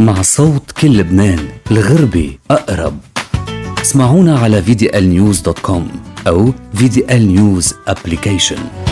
مع صوت كل لبنان، الغربي أقرب. اسمعونا على VDLnews.com أو VDL News Application.